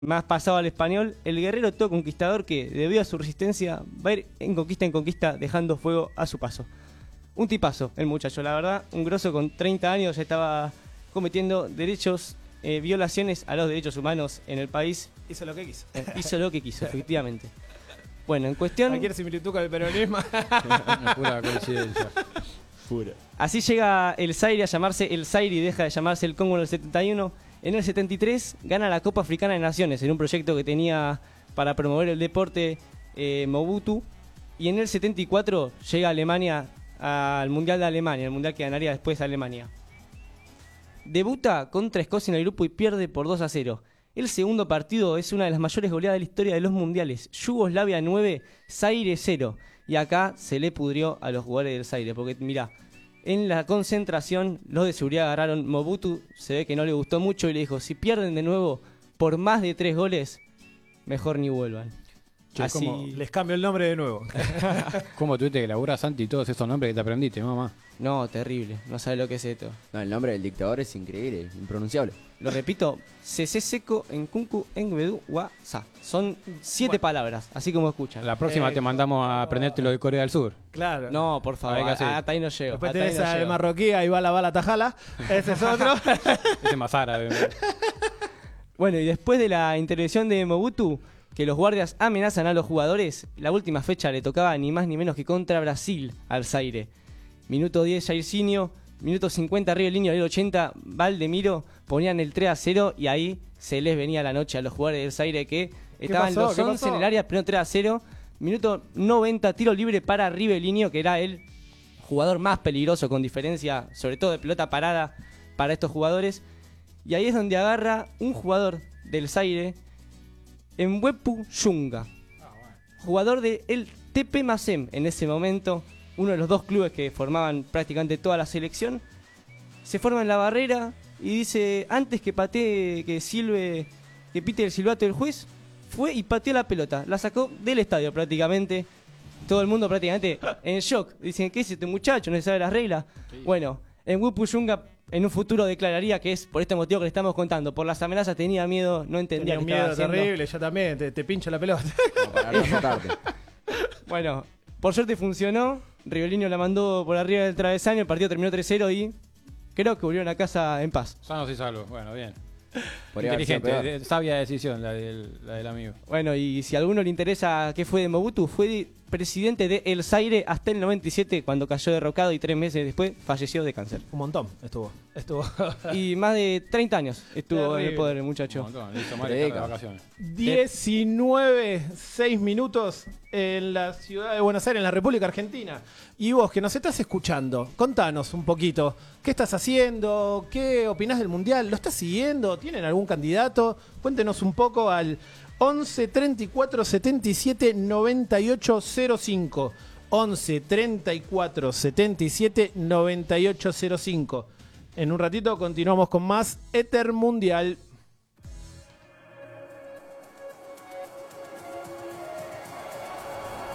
más pasado al español, el guerrero todo conquistador que, debido a su resistencia, va a ir en conquista, dejando fuego a su paso. Un tipazo, el muchacho, la verdad, un grosso con 30 años, ya estaba cometiendo violaciones a los derechos humanos en el país. Hizo lo que quiso. Hizo lo que quiso, efectivamente. Bueno, en cuestión... Cualquier similitud con el peronismo. Una pura coincidencia. Pura. Así llega el Zaire a llamarse el Zaire y deja de llamarse el Congo en el 71. En el 73 gana la Copa Africana de Naciones en un proyecto que tenía para promover el deporte Mobutu. Y en el 74 llega Alemania al Mundial de Alemania, el Mundial que ganaría después Alemania. Debuta contra Escocia en el grupo y pierde por 2-0. El segundo partido es una de las mayores goleadas de la historia de los mundiales. Yugoslavia 9, Zaire 0. Y acá se le pudrió a los jugadores del Zaire. Porque mirá, en la concentración los de seguridad agarraron Mobutu. Se ve que no le gustó mucho y le dijo, si pierden de nuevo por más de 3 goles, mejor ni vuelvan. Che, Así... como les cambio el nombre de nuevo. ¿Cómo tuviste que laburar, Santi, todos esos nombres que te aprendiste, mamá? No, terrible. No sabes lo que es esto. No, el nombre del dictador es increíble, impronunciable. Lo repito, Cc Seco en Kunku Engbedu Wasa. Son 7 palabras, así como escuchan. La próxima te mandamos a aprenderte lo de Corea del Sur. Claro. No, por favor, Hay que hacer. hasta ahí no llego. Después hasta ahí tenés no al llego. marroquí, ahí va la bala tajala. Ese es otro. Ese es más árabe. Bueno, y después de la intervención de Mobutu, que los guardias amenazan a los jugadores, la última fecha le tocaba ni más ni menos que contra Brasil al Zaire. Minuto 10, Jairzinho. Minuto 50, Rivellino, el 80, Valdemiro ponían el 3-0 y ahí se les venía la noche a los jugadores del Zaire que estaban pasó? los ¿Qué 11 pasó? en el área, pero 3-0. Minuto 90, tiro libre para Rivellino, que era el jugador más peligroso con diferencia, sobre todo de pelota parada para estos jugadores. Y ahí es donde agarra un jugador del Zaire, Mwepu Yunga, jugador del TP Masem en ese momento, uno de los dos clubes que formaban prácticamente toda la selección. Se forma en la barrera y dice, antes que patee, que pite el silbato del juez, fue y pateó la pelota, la sacó del estadio prácticamente. Todo el mundo prácticamente en shock. Dicen, ¿qué es este muchacho? ¿No se sabe las reglas? Sí. Bueno, Mwepu Yunga en un futuro declararía que es por este motivo que le estamos contando. Por las amenazas tenía miedo, no entendía Tenía un qué estaba miedo haciendo. terrible, yo también, te pincho la pelota. Como para no azotarte. Bueno, por suerte funcionó. Rivellino la mandó por arriba del travesaño, el partido terminó 3-0 y creo que volvieron a casa en paz. Sanos y salvos. Bueno, bien. Podría haber sido Inteligente, sabia decisión la del amigo. Bueno, y si a alguno le interesa qué fue de Mobutu, fue presidente de El Zaire hasta el 97, cuando cayó derrocado y 3 meses después falleció de cáncer. Un montón estuvo. Y más de 30 años estuvo en el poder el Un muchacho. montón, le hizo mal estar de vacaciones. 6 minutos en la ciudad de Buenos Aires, en la República Argentina. Y vos, que nos estás escuchando, contanos un poquito. ¿Qué estás haciendo? ¿Qué opinás del Mundial? ¿Lo estás siguiendo? ¿Tienen algún candidato? Cuéntenos un poco al 11 34 77 98 05. 11 34 77 98 05. En un ratito continuamos con más Éter Mundial.